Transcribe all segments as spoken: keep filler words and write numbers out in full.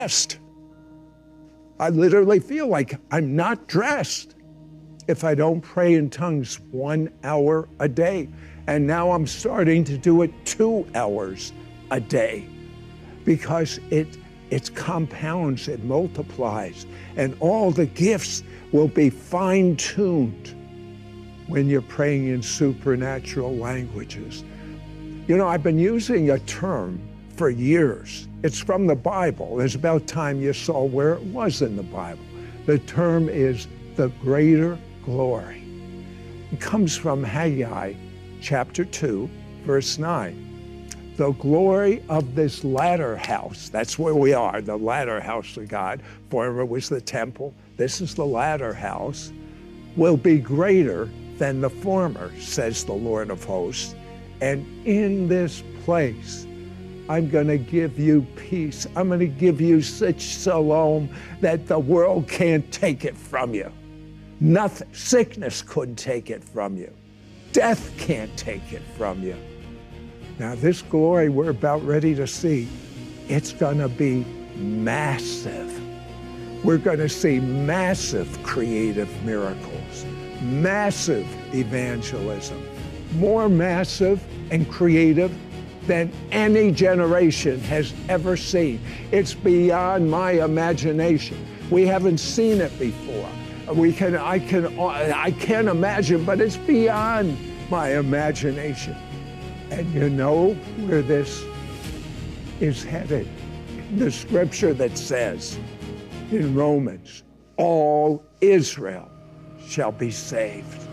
dressed. I literally feel like I'm not dressed if I don't pray in tongues one hour a day. And now I'm starting to do it two hours a day because it it compounds, it multiplies, and all the gifts will be fine-tuned when you're praying in supernatural languages. You know, I've been using a term for years. It's from the Bible. It's about time you saw where it was in the Bible. The term is the greater glory. It comes from Haggai chapter two, verse nine. The glory of this latter house, that's where we are, the latter house of God. Former was the temple. This is the latter house, will be greater than the former, says the Lord of hosts. And in this place, I'm going to give you peace. I'm going to give you such shalom that the world can't take it from you. Nothing, sickness couldn't take it from you. Death can't take it from you. Now, this glory we're about ready to see, it's going to be massive. We're going to see massive creative miracles, massive evangelism, more massive and creative than any generation has ever seen. It's beyond my imagination. We haven't seen it before. We can, I can, I can't imagine, but it's beyond my imagination. And you know where this is headed? The scripture that says in Romans, all Israel shall be saved.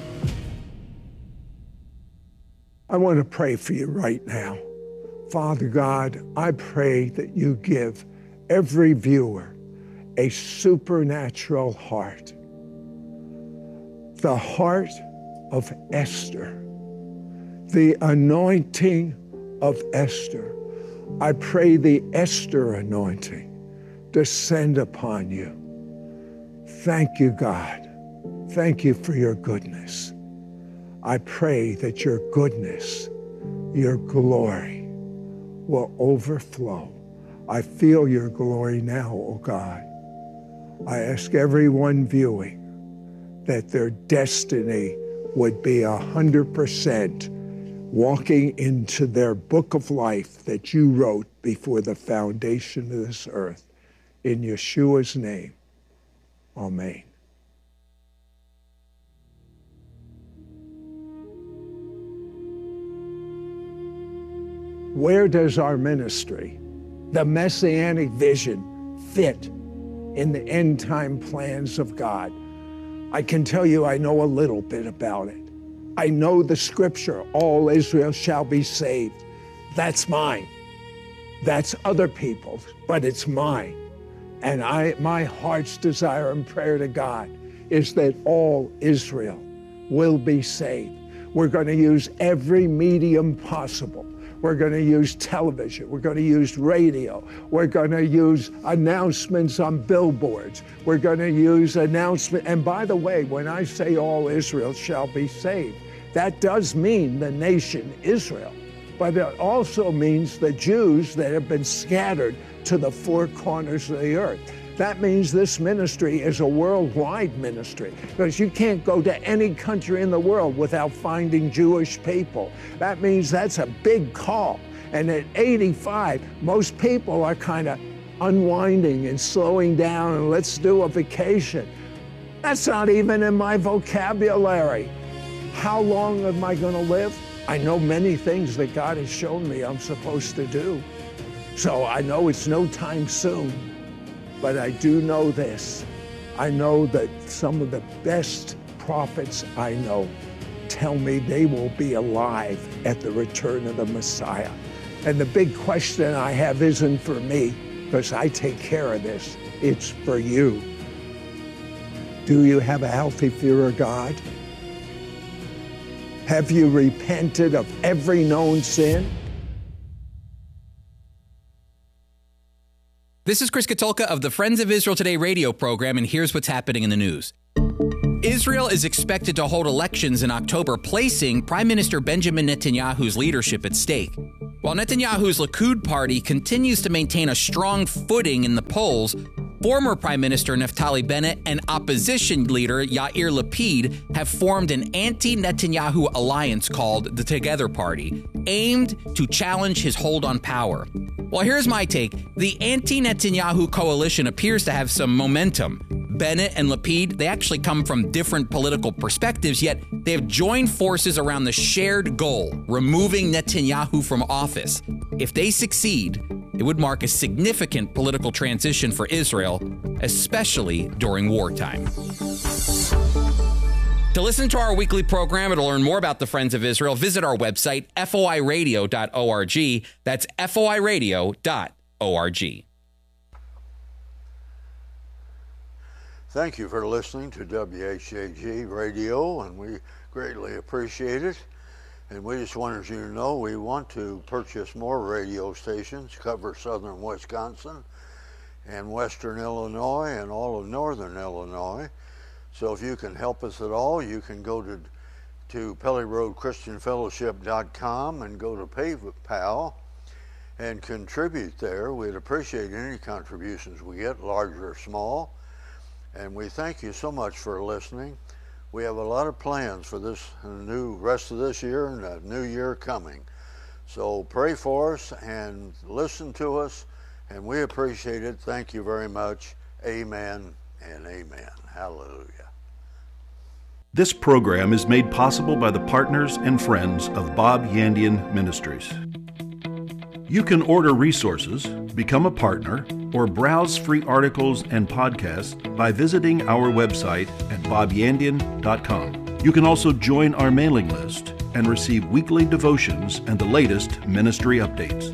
I want to pray for you right now. Father God, I pray that you give every viewer a supernatural heart. The heart of Esther. The anointing of Esther. I pray the Esther anointing descend upon you. Thank you, God. Thank you for your goodness. I pray that your goodness, your glory will overflow. I feel your glory now, oh God. I ask everyone viewing that their destiny would be a hundred percent walking into their book of life that you wrote before the foundation of this earth. In Yeshua's name, amen. Where does our ministry, the Messianic vision, fit in the end time plans of God? I can tell you I know a little bit about it. I know the scripture, all Israel shall be saved. That's mine. That's other people's, but it's mine. And I, my heart's desire and prayer to God is that all Israel will be saved. We're going to use every medium possible. We're going to use television. We're going to use radio. We're going to use announcements on billboards. We're going to use announcements. And by the way, when I say all Israel shall be saved, that does mean the nation Israel. But it also means the Jews that have been scattered to the four corners of the earth. That means this ministry is a worldwide ministry, because you can't go to any country in the world without finding Jewish people. That means that's a big call. And at eighty-five, most people are kind of unwinding and slowing down and let's do a vacation. That's not even in my vocabulary. How long am I going to live? I know many things that God has shown me I'm supposed to do. So I know it's no time soon. But I do know this. I know that some of the best prophets I know tell me they will be alive at the return of the Messiah. And the big question I have isn't for me, because I take care of this. It's for you. Do you have a healthy fear of God? Have you repented of every known sin? This is Chris Katulka of the Friends of Israel Today radio program, and here's what's happening in the news. Israel is expected to hold elections in October, placing Prime Minister Benjamin Netanyahu's leadership at stake. While Netanyahu's Likud party continues to maintain a strong footing in the polls, former Prime Minister Naftali Bennett and opposition leader Yair Lapid have formed an anti-Netanyahu alliance called the Together Party, aimed to challenge his hold on power. Well, here's my take. The anti-Netanyahu coalition appears to have some momentum. Bennett and Lapid, they actually come from different political perspectives, yet they have joined forces around the shared goal, removing Netanyahu from office. If they succeed, it would mark a significant political transition for Israel, especially during wartime. To listen to our weekly program and to learn more about the Friends of Israel, visit our website, F O I radio dot org. That's F O I radio dot org. Thank you for listening to W H A G Radio, and we greatly appreciate it. And we just wanted you to know we want to purchase more radio stations, cover southern Wisconsin and western Illinois and all of northern Illinois. So if you can help us at all, you can go to, to Pelly Road Christian Fellowship dot com and go to PayPal and contribute there. We'd appreciate any contributions we get, large or small. And we thank you so much for listening. We have a lot of plans for this new rest of this year and a new year coming. So pray for us and listen to us, and we appreciate it. Thank you very much. Amen and amen. Hallelujah. This program is made possible by the partners and friends of Bob Yandian Ministries. You can order resources, become a partner, or browse free articles and podcasts by visiting our website at bob yandian dot com. You can also join our mailing list and receive weekly devotions and the latest ministry updates.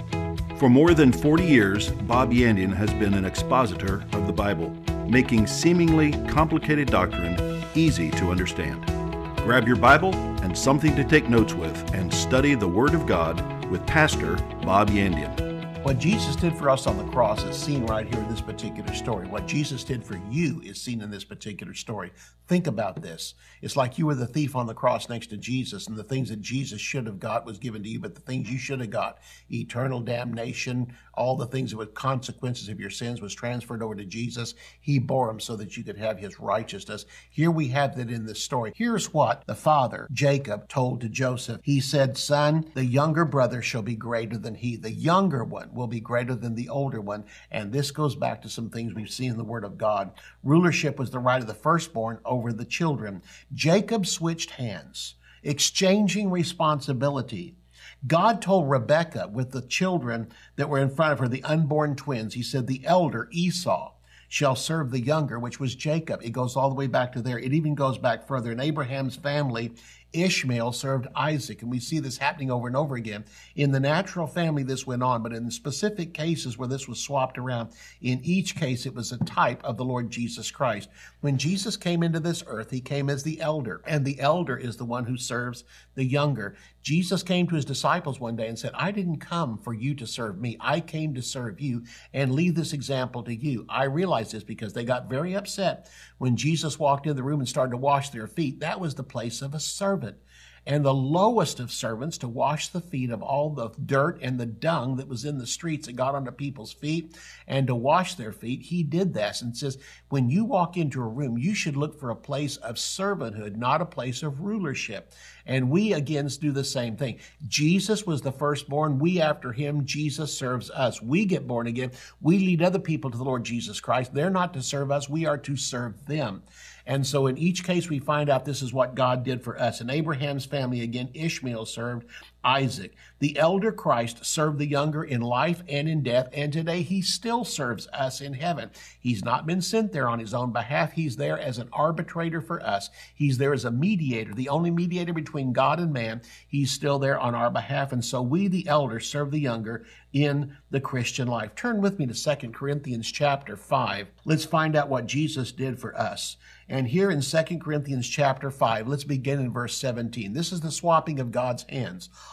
For more than forty years, Bob Yandian has been an expositor of the Bible, making seemingly complicated doctrine easy to understand. Grab your Bible and something to take notes with and study the Word of God with Pastor Bob Yandian. What Jesus did for us on the cross is seen right here in this particular story. What Jesus did for you is seen in this particular story. Think about this. It's like you were the thief on the cross next to Jesus, and the things that Jesus should have got was given to you, but the things you should have got, eternal damnation, all the things that were consequences of your sins was transferred over to Jesus. He bore them so that you could have his righteousness. Here we have that in this story. Here's what the father, Jacob, told to Joseph. He said, "Son, the younger brother shall be greater than he. The younger one will be greater than the older one." And this goes back to some things we've seen in the Word of God. Rulership was the right of the firstborn over the children. Jacob switched hands, exchanging responsibility. God told Rebekah with the children that were in front of her, the unborn twins, he said, the elder Esau shall serve the younger, which was Jacob. It goes all the way back to there. It even goes back further. In Abraham's family, Ishmael served Isaac, and we see this happening over and over again. In the natural family, this went on, but in specific cases where this was swapped around, in each case, it was a type of the Lord Jesus Christ. When Jesus came into this earth, he came as the elder, and the elder is the one who serves the younger. Jesus came to his disciples one day and said, "I didn't come for you to serve me. I came to serve you and leave this example to you." I realize this because they got very upset when Jesus walked in the room and started to wash their feet. That was the place of a servant. And the lowest of servants to wash the feet of all the dirt and the dung that was in the streets that got onto people's feet and to wash their feet. He did this and says, when you walk into a room, you should look for a place of servanthood, not a place of rulership. And we again do the same thing. Jesus was the firstborn. We after him. Jesus serves us. We get born again. We lead other people to the Lord Jesus Christ. They're not to serve us. We are to serve them. And so in each case, we find out this is what God did for us. In Abraham's family, again, Ishmael served Isaac. The elder Christ served the younger in life and in death, and today he still serves us in heaven. He's not been sent there on his own behalf. He's there as an arbitrator for us. He's there as a mediator, the only mediator between God and man. He's still there on our behalf, and so we, the elders, serve the younger in the Christian life. Turn with me to Second Corinthians chapter five. Let's find out what Jesus did for us. And here in Second Corinthians chapter five, let's begin in verse seventeen. This is the swapping of God's hands.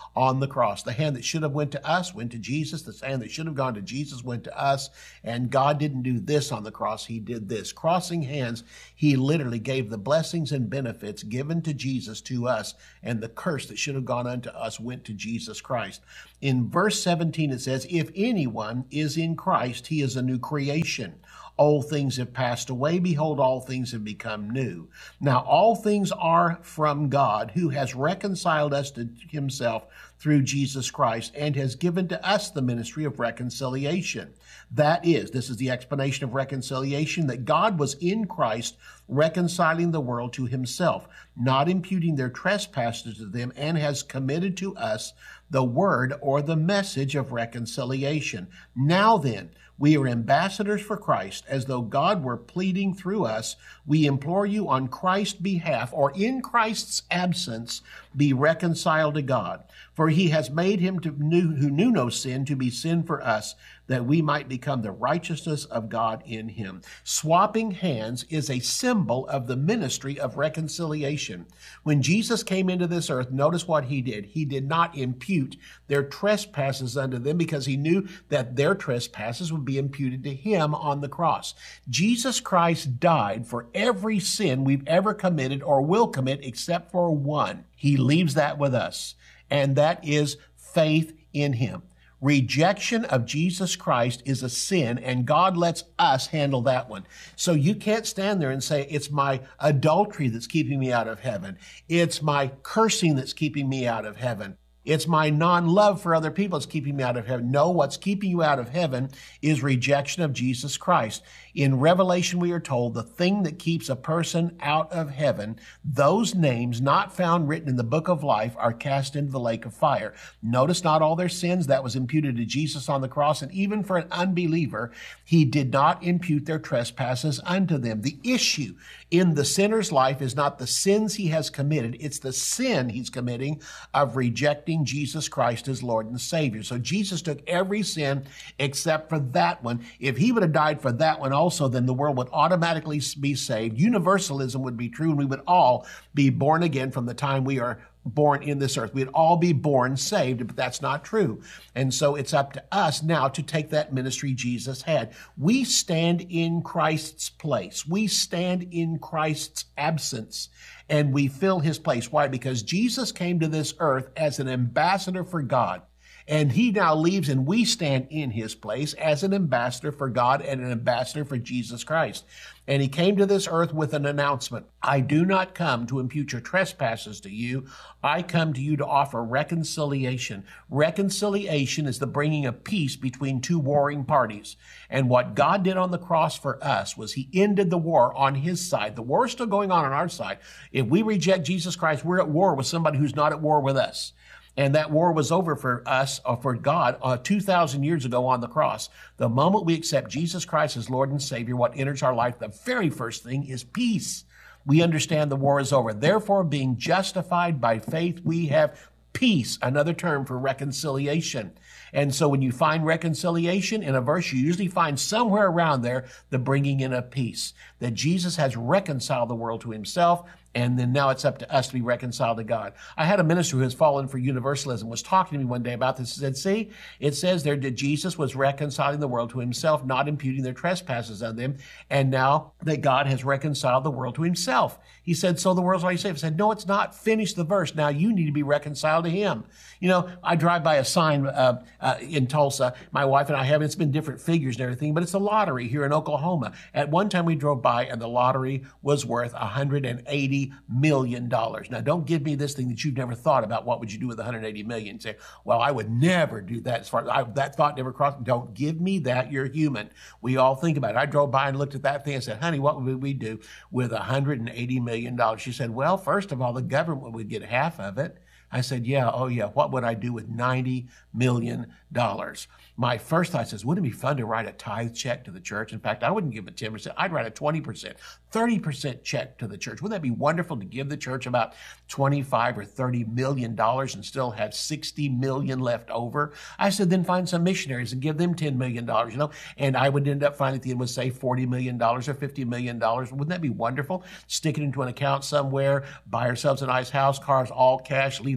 on the cross. The hand that should have went to us went to Jesus. The hand that should have gone to Jesus went to us. And God didn't do this on the cross. He did this. Crossing hands, he literally gave the blessings and benefits given to Jesus to us, and the curse that should have gone unto us went to Jesus Christ. In verse seventeen, it says, if anyone is in Christ, he is a new creation. Old things have passed away. Behold, all things have become new. Now, all things are from God, who has reconciled us to himself through Jesus Christ and has given to us the ministry of reconciliation. That is, this is the explanation of reconciliation, that God was in Christ reconciling the world to himself, not imputing their trespasses to them, and has committed to us the word or the message of reconciliation. Now then, we are ambassadors for Christ, as though God were pleading through us. We implore you on Christ's behalf, or in Christ's absence, be reconciled to God. For he has made him to knew, who knew no sin to be sin for us, that we might become the righteousness of God in him. Swapping hands is a symbol of the ministry of reconciliation. When Jesus came into this earth, notice what he did. He did not impute their trespasses unto them, because he knew that their trespasses would be imputed to him on the cross. Jesus Christ died for every sin we've ever committed or will commit, except for one. He leaves that with us, and that is faith in him. Rejection of Jesus Christ is a sin, and God lets us handle that one. So you can't stand there and say, it's my adultery that's keeping me out of heaven. It's my cursing that's keeping me out of heaven. It's my non-love for other people that's keeping me out of heaven. No, what's keeping you out of heaven is rejection of Jesus Christ. In Revelation, we are told the thing that keeps a person out of heaven, those names not found written in the book of life are cast into the lake of fire. Notice not all their sins. That was imputed to Jesus on the cross. And even for an unbeliever, he did not impute their trespasses unto them. The issue in the sinner's life is not the sins he has committed. It's the sin he's committing of rejecting Jesus Christ as Lord and Savior. So Jesus took every sin except for that one. If he would have died for that one also, then the world would automatically be saved. Universalism would be true, and we would all be born again from the time we are born in this earth. We'd all be born saved, but that's not true. And so it's up to us now to take that ministry Jesus had. We stand in Christ's place. We stand in Christ's absence, and we fill his place. Why? Because Jesus came to this earth as an ambassador for God. And he now leaves, and we stand in his place as an ambassador for God and an ambassador for Jesus Christ. And he came to this earth with an announcement. I do not come to impute your trespasses to you. I come to you to offer reconciliation. Reconciliation is the bringing of peace between two warring parties. And what God did on the cross for us was he ended the war on his side. The war is still going on on our side. If we reject Jesus Christ, we're at war with somebody who's not at war with us. And that war was over for us, or for God, uh, two thousand years ago on the cross. The moment we accept Jesus Christ as Lord and Savior, what enters our life, the very first thing is peace. We understand the war is over. Therefore, being justified by faith, we have peace, another term for reconciliation. And so when you find reconciliation in a verse, you usually find somewhere around there the bringing in of peace, that Jesus has reconciled the world to himself, and then now it's up to us to be reconciled to God. I had a minister who has fallen for universalism, was talking to me one day about this. He said, see, it says there that Jesus was reconciling the world to himself, not imputing their trespasses on them, and now that God has reconciled the world to himself. He said, so the world's already saved. I said, no, it's not. Finish the verse. Now you need to be reconciled to him. You know, I drive by a sign uh, uh, in Tulsa. My wife and I have, it's been different figures and everything, but it's a lottery here in Oklahoma. At one time we drove by and the lottery was worth one hundred eighty million dollars. Now, don't give me this thing that you've never thought about. What would you do with one hundred eighty million dollars? Say, well, I would never do that. As far as I, that thought never crossed. Don't give me that. You're human. We all think about it. I drove by and looked at that thing and said, honey, what would we do with one hundred eighty million dollars? She said, well, first of all, the government would get half of it. I said, yeah, oh yeah, what would I do with ninety million dollars? My first thought says, wouldn't it be fun to write a tithe check to the church? In fact, I wouldn't give it ten percent. I'd write a twenty percent, thirty percent check to the church. Wouldn't that be wonderful to give the church about twenty-five or thirty million dollars and still have sixty million left over? I said, then find some missionaries and give them ten million dollars, you know, and I would end up finding at the end would say forty million dollars or fifty million dollars. Wouldn't that be wonderful? Stick it into an account somewhere, buy ourselves a nice house, cars, all cash, leave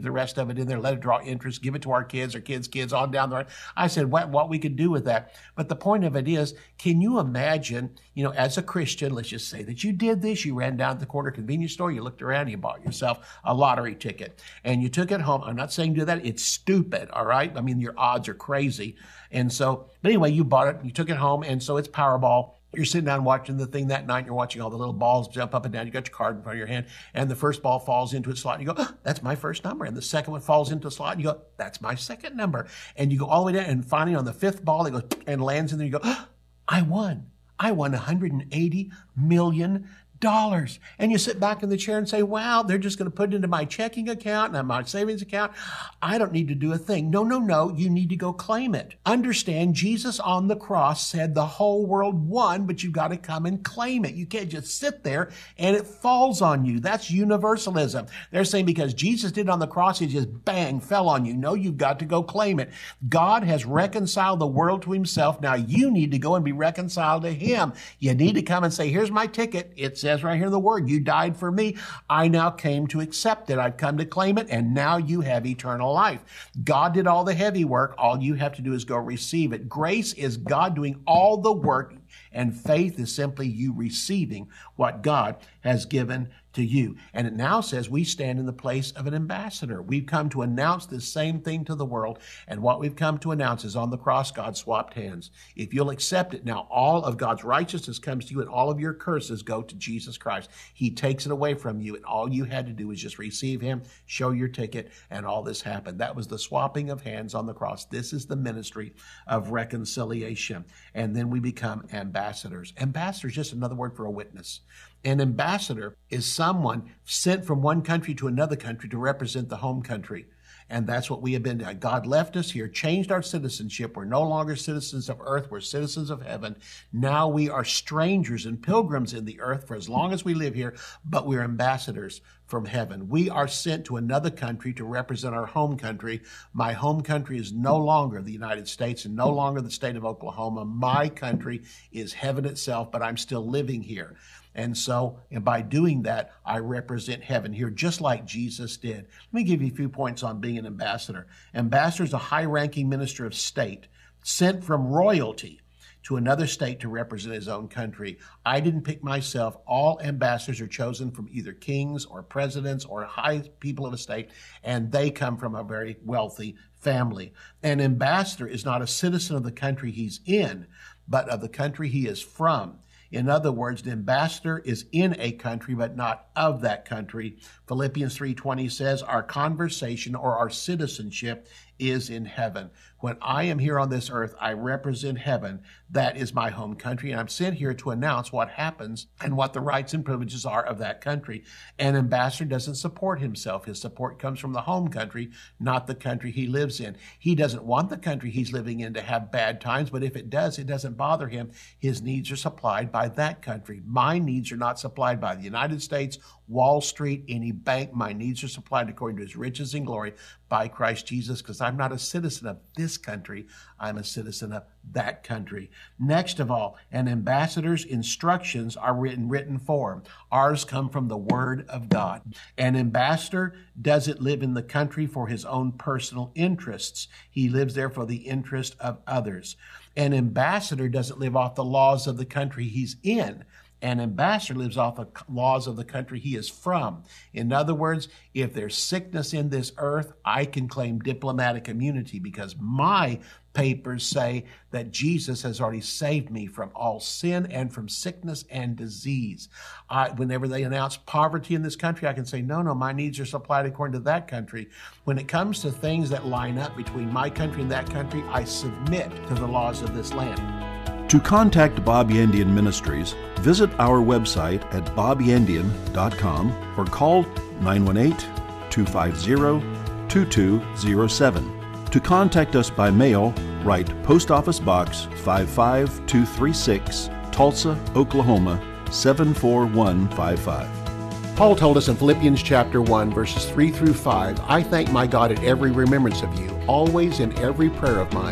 the rest of it in there, let it draw interest, give it to our kids, our kids' kids, on down the road. I said, what, what we could do with that. But the point of it is, can you imagine, you know, as a Christian, let's just say that you did this, you ran down to the corner convenience store, you looked around, you bought yourself a lottery ticket, and you took it home. I'm not saying do that. It's stupid, all right? I mean, your odds are crazy. And so, but anyway, you bought it, you took it home, and so it's Powerball. You're sitting down watching the thing that night. You're watching all the little balls jump up and down. You got your card in front of your hand, and the first ball falls into its slot. And you go, oh, that's my first number. And the second one falls into a slot. And you go, that's my second number. And you go all the way down, and finally on the fifth ball, it goes and lands in there. You go, oh, I won. I won one hundred eighty million dollars. And you sit back in the chair and say, wow, they're just going to put it into my checking account and my savings account. I don't need to do a thing. No, no, no. You need to go claim it. Understand, Jesus on the cross said the whole world won, but you've got to come and claim it. You can't just sit there and it falls on you. That's universalism. They're saying because Jesus did it on the cross, it just bang, fell on you. No, you've got to go claim it. God has reconciled the world to himself. Now you need to go and be reconciled to him. You need to come and say, here's my ticket. It's says right here in the word, you died for me. I now came to accept it. I've come to claim it, and now you have eternal life. God did all the heavy work. All you have to do is go receive it. Grace is God doing all the work, and faith is simply you receiving what God has given to you. And it now says we stand in the place of an ambassador. We've come to announce this same thing to the world. And what we've come to announce is on the cross, God swapped hands. If you'll accept it, now all of God's righteousness comes to you and all of your curses go to Jesus Christ. He takes it away from you. And all you had to do is just receive him, show your ticket, and all this happened. That was the swapping of hands on the cross. This is the ministry of reconciliation. And then we become ambassadors. Ambassador is just another word for a witness. An ambassador is someone sent from one country to another country to represent the home country. And that's what we have been doing. God left us here, changed our citizenship. We're no longer citizens of earth. We're citizens of heaven. Now we are strangers and pilgrims in the earth for as long as we live here, but we're ambassadors from heaven. We are sent to another country to represent our home country. My home country is no longer the United States and no longer the state of Oklahoma. My country is heaven itself, but I'm still living here. And so, and by doing that, I represent heaven here, just like Jesus did. Let me give you a few points on being an ambassador. Ambassador is a high-ranking minister of state sent from royalty to another state to represent his own country. I didn't pick myself. All ambassadors are chosen from either kings or presidents or high people of a state, and they come from a very wealthy family. An ambassador is not a citizen of the country he's in, but of the country he is from. In other words, the ambassador is in a country, but not of that country. Philippians three twenty says, our conversation or our citizenship is in heaven. When I am here on this earth, I represent heaven. That is my home country, and I'm sent here to announce what happens and what the rights and privileges are of that country. An ambassador doesn't support himself. His support comes from the home country, not the country he lives in. He doesn't want the country he's living in to have bad times, but if it does, it doesn't bother him. His needs are supplied by that country. My needs are not supplied by the United States, Wall Street, any bank. My needs are supplied according to his riches and glory by Christ Jesus, because I'm not a citizen of this country. I'm a citizen of that country. Next of all, an ambassador's instructions are written written form. Ours come from the Word of God. An ambassador doesn't live in the country for his own personal interests. He lives there for the interest of others. An ambassador doesn't live off the laws of the country he's in. An ambassador lives off the laws of the country he is from. In other words, if there's sickness in this earth, I can claim diplomatic immunity because my papers say that Jesus has already saved me from all sin and from sickness and disease. I, whenever they announce poverty in this country, I can say, no, no, my needs are supplied according to that country. When it comes to things that line up between my country and that country, I submit to the laws of this land. To contact Bob Yandian Ministries, visit our website at bob yandian dot com or call nine one eight, two five zero, two two zero seven. To contact us by mail, write Post Office Box five five two three six, Tulsa, Oklahoma seven four one five five. Paul told us in Philippians chapter one, verses three through five, I thank my God at every remembrance of you, always in every prayer of mine,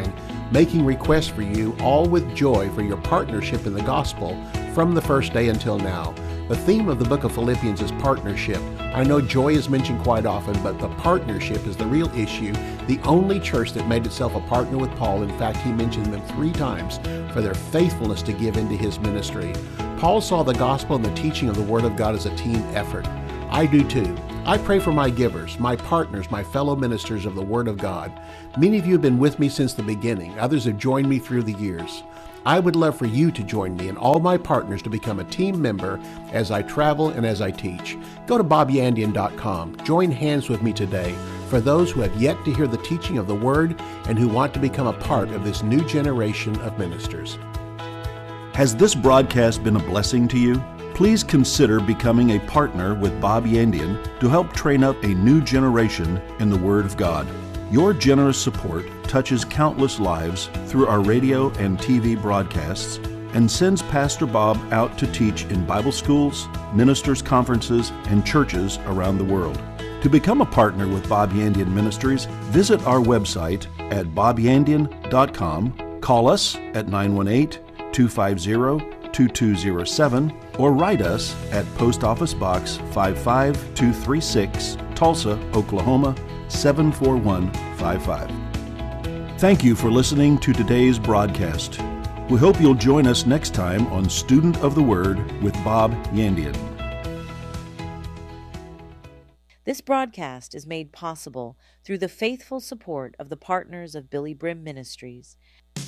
making requests for you, all with joy for your partnership in the gospel from the first day until now. The theme of the book of Philippians is partnership. I know joy is mentioned quite often, but the partnership is the real issue. The only church that made itself a partner with Paul, in fact, he mentioned them three times for their faithfulness to give into his ministry. Paul saw the gospel and the teaching of the Word of God as a team effort. I do too. I pray for my givers, my partners, my fellow ministers of the Word of God. Many of you have been with me since the beginning. Others have joined me through the years. I would love for you to join me and all my partners to become a team member as I travel and as I teach. Go to bob yandian dot com. Join hands with me today for those who have yet to hear the teaching of the Word and who want to become a part of this new generation of ministers. Has this broadcast been a blessing to you? Please consider becoming a partner with Bob Yandian to help train up a new generation in the Word of God. Your generous support touches countless lives through our radio and T V broadcasts and sends Pastor Bob out to teach in Bible schools, ministers' conferences, and churches around the world. To become a partner with Bob Yandian Ministries, visit our website at bob yandian dot com, call us at nine one eight, two five zero, two two zero seven, or write us at Post Office Box five five two three six, Tulsa, Oklahoma seven four one five five. Thank you for listening to today's broadcast. We hope you'll join us next time on Student of the Word with Bob Yandian. This broadcast is made possible through the faithful support of the partners of Billy Brim Ministries.